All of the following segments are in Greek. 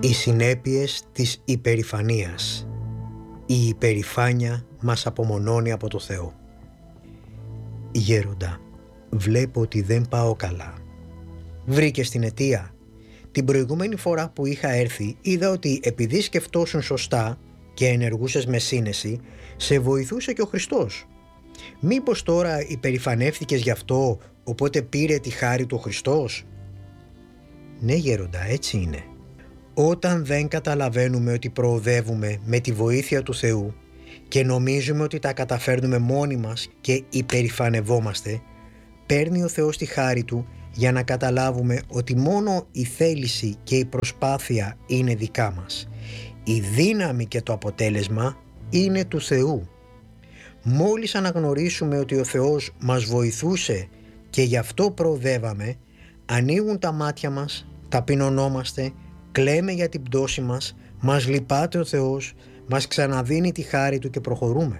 Οι συνέπειες της υπερηφανίας. Η υπερηφάνεια μας απομονώνει από το Θεό. Γέροντα, βλέπω ότι δεν πάω καλά. Βρήκες την αιτία? Την προηγούμενη φορά που είχα έρθει είδα ότι επειδή σκεφτόσουν σωστά και ενεργούσες με σύνεση, σε βοηθούσε και ο Χριστός. Μήπως τώρα υπερηφανεύθηκες γι' αυτό, οπότε πήρε τη χάρη του ο Χριστός? Ναι γέροντα, έτσι είναι. Όταν δεν καταλαβαίνουμε ότι προοδεύουμε με τη βοήθεια του Θεού και νομίζουμε ότι τα καταφέρνουμε μόνοι μας και υπερηφανευόμαστε, παίρνει ο Θεός τη χάρη Του για να καταλάβουμε ότι μόνο η θέληση και η προσπάθεια είναι δικά μας. Η δύναμη και το αποτέλεσμα είναι του Θεού. Μόλις αναγνωρίσουμε ότι ο Θεός μας βοηθούσε και γι' αυτό προοδεύαμε, ανοίγουν τα μάτια μας, ταπεινωνόμαστε, κλαίμε για την πτώση μας λυπάται ο Θεός, μας ξαναδίνει τη χάρη Του και προχωρούμε.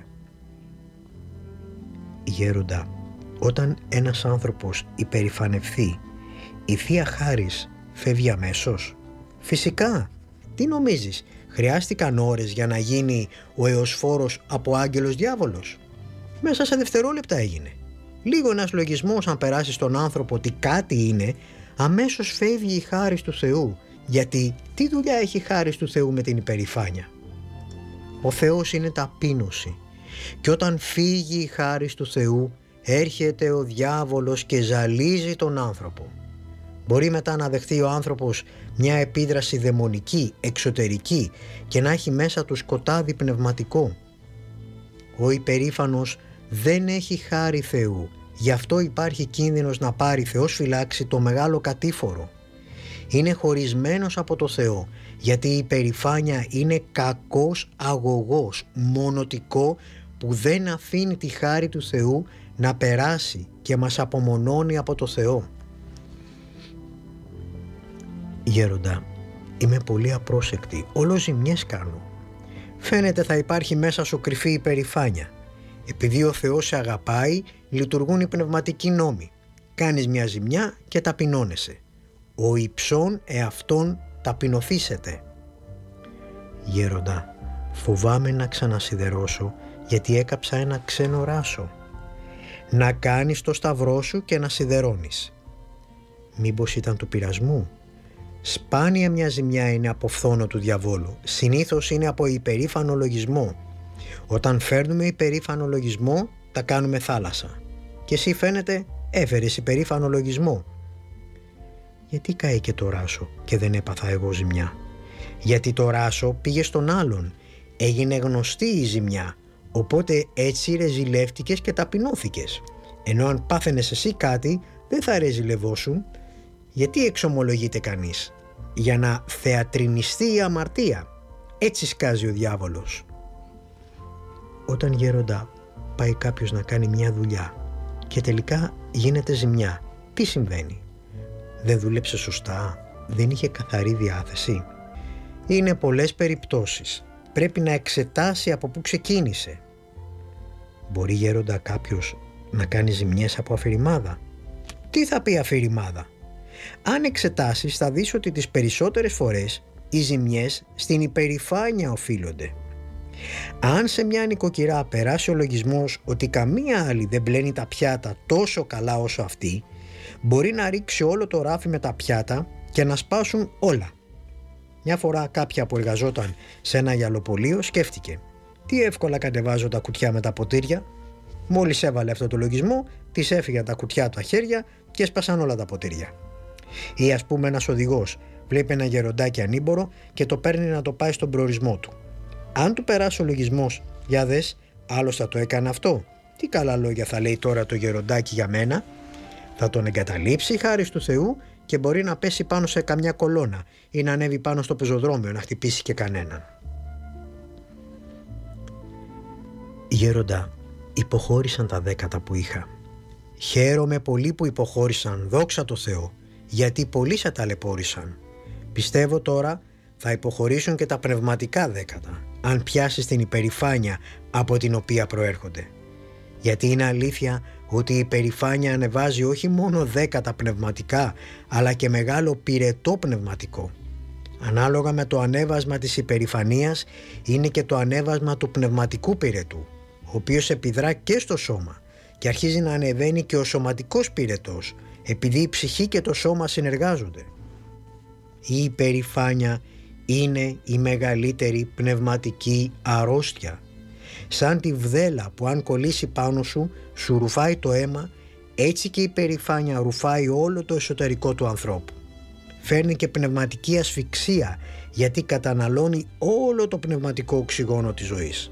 Γέροντα, όταν ένας άνθρωπος υπερηφανευθεί, η Θεία Χάρις φεύγει αμέσως? Φυσικά. Τι νομίζεις, χρειάστηκαν ώρες για να γίνει ο εωσφόρος από άγγελος διάβολος? Μέσα σε δευτερόλεπτα έγινε. Λίγο ένας λογισμός αν περάσει στον άνθρωπο ότι κάτι είναι, αμέσως φεύγει η χάρις του Θεού. Γιατί τι δουλειά έχει η χάρις του Θεού με την υπερηφάνεια? Ο Θεός είναι ταπείνωση. Και όταν φύγει η χάρις του Θεού, έρχεται ο διάβολος και ζαλίζει τον άνθρωπο. Μπορεί μετά να δεχθεί ο άνθρωπος μια επίδραση δαιμονική, εξωτερική και να έχει μέσα του σκοτάδι πνευματικό. Ο υπερήφανος δεν έχει χάρη Θεού. Γι' αυτό υπάρχει κίνδυνος να πάρει, Θεός φυλάξει, το μεγάλο κατήφορο. Είναι χωρισμένος από το Θεό, γιατί η υπερηφάνεια είναι κακός αγωγός, μονοτικό, που δεν αφήνει τη χάρη του Θεού να περάσει και μας απομονώνει από το Θεό. Γέροντα, είμαι πολύ απρόσεκτη, όλο ζημιές κάνω. Φαίνεται θα υπάρχει μέσα σου κρυφή υπερηφάνεια. Επειδή ο Θεός σε αγαπάει, λειτουργούν οι πνευματικοί νόμοι. Κάνεις μια ζημιά και ταπεινώνεσαι. Ο υψών εαυτόν ταπεινωθήσετε. Γέροντα, φοβάμαι να ξανασιδερώσω, γιατί έκαψα ένα ξένο ράσο. Να κάνεις το σταυρό σου και να σιδερώνεις. Μήπως ήταν του πειρασμού? Σπάνια μια ζημιά είναι από φθόνο του διαβόλου. Συνήθως είναι από υπερήφανο λογισμό. Όταν φέρνουμε υπερήφανο λογισμό, τα κάνουμε θάλασσα. Και εσύ φαίνεται έφερες υπερήφανο λογισμό. Γιατί καήκε το ράσο και δεν έπαθα εγώ ζημιά? Γιατί το ράσο πήγε στον άλλον. Έγινε γνωστή η ζημιά. Οπότε έτσι ρεζιλεύτηκες και ταπεινώθηκες. Ενώ αν πάθαινες εσύ κάτι, δεν θα ρεζιλευόσουν. Γιατί εξομολογείται κανείς? Για να θεατρινιστεί η αμαρτία. Έτσι σκάζει ο διάβολος. Όταν γέροντα πάει κάποιος να κάνει μια δουλειά και τελικά γίνεται ζημιά, τι συμβαίνει? Δεν δούλεψε σωστά? Δεν είχε καθαρή διάθεση? Είναι πολλές περιπτώσεις. Πρέπει να εξετάσει από πού ξεκίνησε. Μπορεί γέροντα κάποιος να κάνει ζημιές από αφηρημάδα? Τι θα πει αφηρημάδα? Αν εξετάσεις θα δεις ότι τις περισσότερες φορές οι ζημιές στην υπερηφάνεια οφείλονται. Αν σε μια νοικοκυρά περάσει ο λογισμός ότι καμία άλλη δεν πλένει τα πιάτα τόσο καλά όσο αυτή, μπορεί να ρίξει όλο το ράφι με τα πιάτα και να σπάσουν όλα. Μια φορά κάποια που εργαζόταν σε ένα γυαλοπωλείο σκέφτηκε: τι εύκολα κατεβάζω τα κουτιά με τα ποτήρια. Μόλις έβαλε αυτό το λογισμό, της έφυγαν τα κουτιά από τα χέρια και έσπασαν όλα τα ποτήρια. Ή ας πούμε ένας οδηγός βλέπει ένα γεροντάκι ανήμπορο και το παίρνει να το πάει στον προορισμό του. Αν του περάσει ο λογισμός, για δες, άλλος θα το έκανε αυτό. Τι καλά λόγια θα λέει τώρα το γεροντάκι για μένα? Θα τον εγκαταλείψει η χάρις του Θεού και μπορεί να πέσει πάνω σε καμιά κολόνα ή να ανέβει πάνω στο πεζοδρόμιο να χτυπήσει και κανέναν. Γέροντα, υποχώρησαν τα 10 που είχα. Χαίρομαι πολύ που υποχώρησαν, δόξα τω Θεώ, γιατί πολλοί σε ταλαιπώρησαν. Πιστεύω τώρα θα υποχωρήσουν και τα πνευματικά 10, αν πιάσεις την υπερηφάνεια από την οποία προέρχονται. Γιατί είναι αλήθεια ότι η υπερηφάνεια ανεβάζει όχι μόνο 10 πνευματικά, αλλά και μεγάλο πυρετό πνευματικό. Ανάλογα με το ανέβασμα της υπερηφανίας είναι και το ανέβασμα του πνευματικού πυρετού, ο οποίος επιδρά και στο σώμα και αρχίζει να ανεβαίνει και ο σωματικός πυρετός, επειδή η ψυχή και το σώμα συνεργάζονται. Η υπερηφάνεια είναι η μεγαλύτερη πνευματική αρρώστια. Σαν τη βδέλα που αν κολλήσει πάνω σου, σου ρουφάει το αίμα, έτσι και η υπερηφάνεια ρουφάει όλο το εσωτερικό του ανθρώπου. Φέρνει και πνευματική ασφυξία, γιατί καταναλώνει όλο το πνευματικό οξυγόνο της ζωής.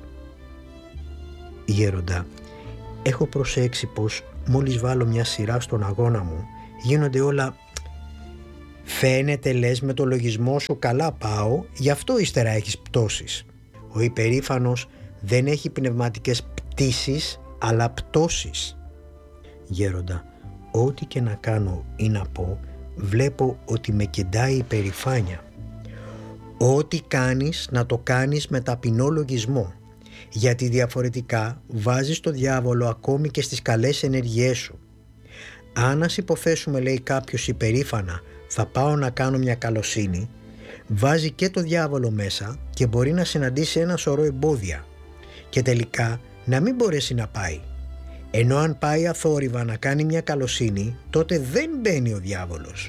Γέροντα, έχω προσέξει πως μόλις βάλω μια σειρά στον αγώνα μου, γίνονται όλα... Φαίνεται λες με το λογισμό σου καλά πάω, γι' αυτό ύστερα έχεις πτώσεις. Ο υπερήφανος δεν έχει πνευματικές πτήσεις, αλλά πτώσεις. Γέροντα, ό,τι και να κάνω ή να πω, βλέπω ότι με κεντάει η υπερηφάνεια. Ό,τι κάνεις να το κάνεις με ταπεινό λογισμό, γιατί διαφορετικά βάζεις το διάβολο ακόμη και στις καλές ενεργειές σου. Αν ας υποθέσουμε, λέει κάποιος υπερήφανα, θα πάω να κάνω μια καλοσύνη, βάζει και το διάβολο μέσα και μπορεί να συναντήσει ένα σωρό εμπόδια και τελικά να μην μπορέσει να πάει. Ενώ αν πάει αθόρυβα να κάνει μια καλοσύνη, τότε δεν μπαίνει ο διάβολος.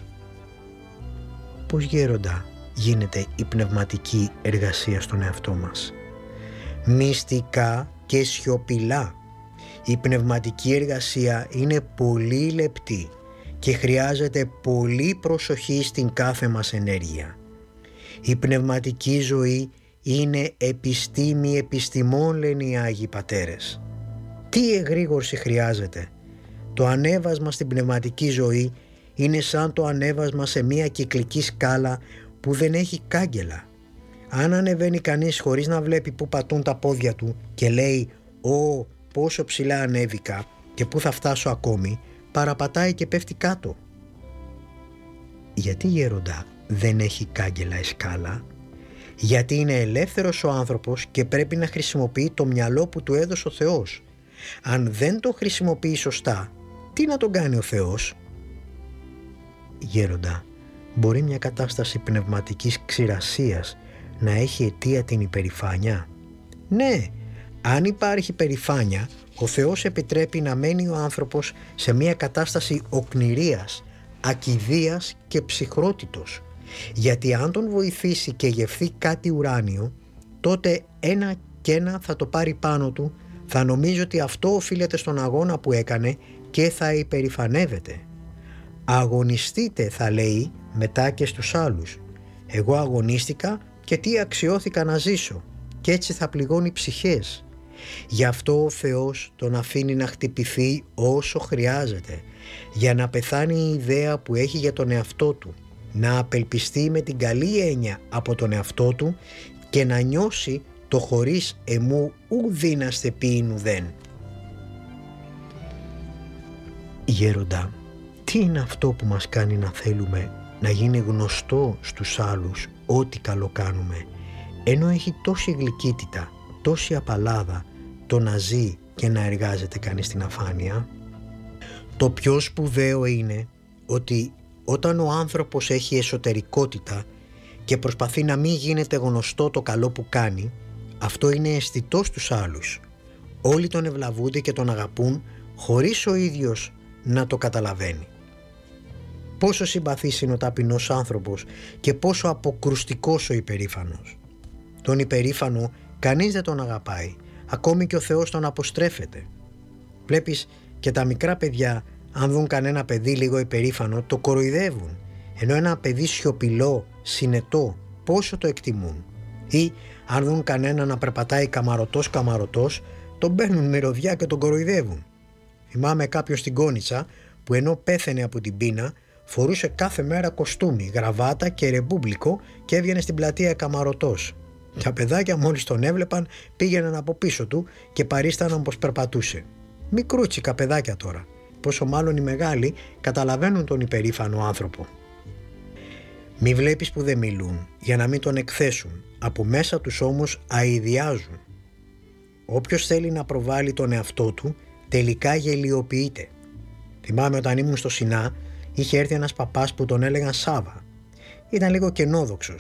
Πώς, γέροντα, γίνεται η πνευματική εργασία στον εαυτό μας? Μυστικά και σιωπηλά. Η πνευματική εργασία είναι πολύ λεπτή και χρειάζεται πολύ προσοχή στην κάθε μας ενέργεια. Η πνευματική ζωή είναι επιστήμη επιστημών, λένε οι Άγιοι Πατέρες. Τι εγρήγορση χρειάζεται? Το ανέβασμα στην πνευματική ζωή είναι σαν το ανέβασμα σε μια κυκλική σκάλα που δεν έχει κάγκελα. Αν ανεβαίνει κανείς χωρίς να βλέπει πού πατούν τα πόδια του και λέει «Ω, πόσο ψηλά ανέβηκα και πού θα φτάσω ακόμη», παραπατάει και πέφτει κάτω. Γιατί, γέροντα, δεν έχει κάγκελα η σκάλα? Γιατί είναι ελεύθερος ο άνθρωπος και πρέπει να χρησιμοποιεί το μυαλό που του έδωσε ο Θεός. Αν δεν το χρησιμοποιεί σωστά, τι να τον κάνει ο Θεός? Γέροντα, μπορεί μια κατάσταση πνευματικής ξηρασίας να έχει αιτία την υπερηφάνεια? Ναι, αν υπάρχει υπερηφάνεια, ο Θεός επιτρέπει να μένει ο άνθρωπος σε μια κατάσταση οκνηρίας, ακηδείας και ψυχρότητος. Γιατί αν τον βοηθήσει και γευθεί κάτι ουράνιο, τότε ένα και ένα θα το πάρει πάνω του, θα νομίζει ότι αυτό οφείλεται στον αγώνα που έκανε και θα υπερηφανεύεται. Αγωνιστείτε, θα λέει μετά και στους άλλους. Εγώ αγωνίστηκα και τι αξιώθηκα να ζήσω, και έτσι θα πληγώνει ψυχές. Γι' αυτό ο Θεός τον αφήνει να χτυπηθεί όσο χρειάζεται, για να πεθάνει η ιδέα που έχει για τον εαυτό του, να απελπιστεί με την καλή έννοια από τον εαυτό του και να νιώσει το χωρίς εμού ου δύναστε ποιήν ουδέν. Γέροντα, τι είναι αυτό που μας κάνει να θέλουμε να γίνει γνωστό στους άλλους ό,τι καλό κάνουμε, ενώ έχει τόση γλυκύτητα, τόση απαλάδα το να ζει και να εργάζεται κανείς στην αφάνεια? Το πιο σπουδαίο είναι ότι όταν ο άνθρωπος έχει εσωτερικότητα και προσπαθεί να μην γίνεται γνωστό το καλό που κάνει, αυτό είναι αισθητό στους άλλους. Όλοι τον ευλαβούνται και τον αγαπούν χωρίς ο ίδιος να το καταλαβαίνει. Πόσο συμπαθής είναι ο ταπεινός άνθρωπος και πόσο αποκρουστικός ο υπερήφανος. Τον υπερήφανο κανείς δεν τον αγαπάει, ακόμη και ο Θεός τον αποστρέφεται. Βλέπεις και τα μικρά παιδιά, αν δουν κανένα παιδί λίγο υπερήφανο, το κοροϊδεύουν, ενώ ένα παιδί σιωπηλό, συνετό, πόσο το εκτιμούν. Ή αν δουν κανένα να περπατάει καμαρωτός, τον παίρνουν μυρωδιά και τον κοροϊδεύουν. Θυμάμαι κάποιον στην Κόνιτσα που ενώ πέθαινε από την πείνα, φορούσε κάθε μέρα κοστούμι, γραβάτα και ρεμπούμπλικο και έβγαινε στην πλατεία καμαρωτός. Τα παιδάκια μόλις τον έβλεπαν πήγαιναν από πίσω του και παρίσταναν πως περπατούσε. Μικρούτσικα παιδάκια τώρα, πόσο μάλλον οι μεγάλοι καταλαβαίνουν τον υπερήφανο άνθρωπο. Μη βλέπεις που δεν μιλούν για να μην τον εκθέσουν, από μέσα τους όμως αηδιάζουν. Όποιος θέλει να προβάλλει τον εαυτό του τελικά γελιοποιείται. Θυμάμαι όταν ήμουν στο Σινά, είχε έρθει ένας παπάς που τον έλεγαν Σάβα. Ήταν λίγο κενόδοξος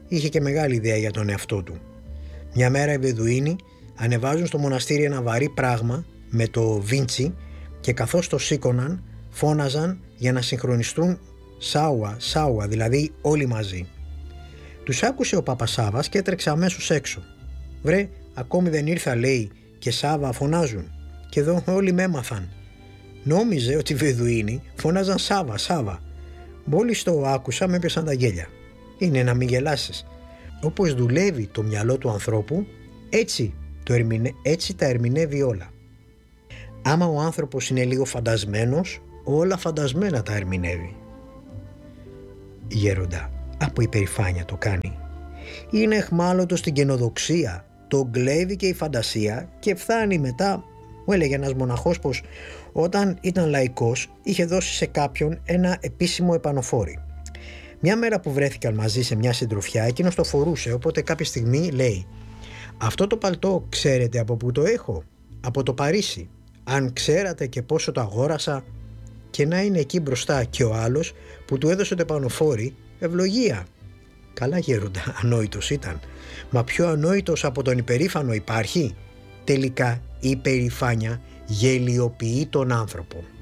είχε και μεγάλη ιδέα για τον εαυτό του. Μια μέρα οι Βεδουίνοι ανεβάζουν στο μοναστήρι ένα βαρύ πράγμα με το Βίντσι και καθώς το σήκωναν φώναζαν για να συγχρονιστούν Σάουα, δηλαδή όλοι μαζί. Τους άκουσε ο Παπασάβας και έτρεξε αμέσως έξω. «Βρε, ακόμη δεν ήρθα», λέει, «και Σάβα φωνάζουν. Και εδώ όλοι με έμαθαν». Νόμιζε ότι οι Βεδουίνοι φώναζαν Σάβα. Μόλις το άκουσα με έπιασαν τα γέλια. Είναι να μην γελάσεις. Όπως δουλεύει το μυαλό του ανθρώπου, έτσι τα ερμηνεύει όλα. Άμα ο άνθρωπος είναι λίγο φαντασμένος, όλα φαντασμένα τα ερμηνεύει. Γέροντα, από υπερηφάνεια το κάνει. Είναι εχμάλωτος στην καινοδοξία, τον κλέβει και η φαντασία και φθάνει μετά. Μου έλεγε ένας μοναχός πως όταν ήταν λαϊκός είχε δώσει σε κάποιον ένα επίσημο επανοφόρι. Μια μέρα που βρέθηκαν μαζί σε μια συντροφιά, εκείνος το φορούσε, οπότε κάποια στιγμή λέει «Αυτό το παλτό ξέρετε από που το έχω? Από το Παρίσι. Αν ξέρατε και πόσο το αγόρασα». Και να είναι εκεί μπροστά και ο άλλος που του έδωσε το επανοφόρι, ευλογία. Καλά γέροντα, ανόητος ήταν. Μα πιο ανόητος από τον υπερήφανο υπάρχει? Τελικά η υπερηφάνεια γελιοποιεί τον άνθρωπο.